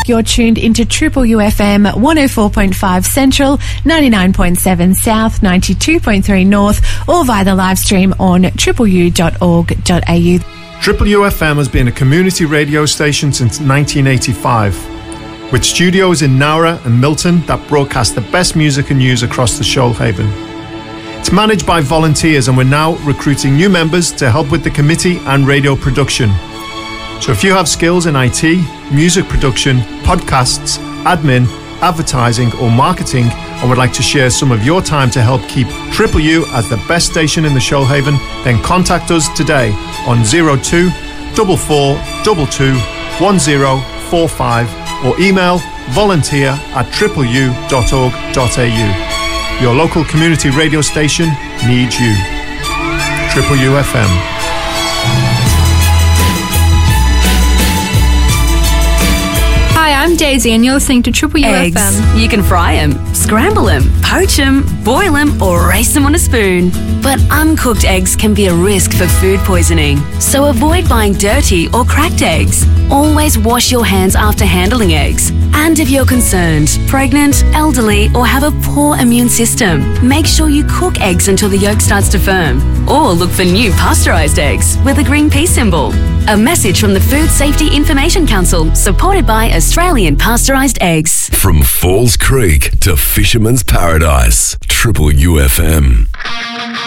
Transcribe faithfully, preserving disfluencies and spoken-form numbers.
You're tuned into Triple U F M one oh four point five Central, ninety-nine point seven South, ninety-two point three North, or via the live stream on triple u dot org dot a u. Triple U F M has been a community radio station since nineteen eighty-five, with studios in Nowra and Milton that broadcast the best music and news across the Shoalhaven. It's managed by volunteers, and we're now recruiting new members to help with the committee and radio production. So if you have skills in I T, music production, podcasts, admin, advertising or marketing, and would like to share some of your time to help keep Triple U as the best station in the Shoalhaven, then contact us today on zero two four four two two one zero four five or email volunteer at triple u dot org dot a u. Your local community radio station needs you. Triple U F M. Hi, I'm Daisy and you're listening to Triple U Eggs. F M. You can fry them, scramble them, poach them, boil them or race them on a spoon. But uncooked eggs can be a risk for food poisoning. So avoid buying dirty or cracked eggs. Always wash your hands after handling eggs. And if you're concerned, pregnant, elderly or have a poor immune system, make sure you cook eggs until the yolk starts to firm. Or look for new pasteurised eggs with a green pea symbol. A message from the Food Safety Information Council, supported by Australian Pasteurised Eggs. From Falls Creek to Fisherman's Paradise, Triple U F M.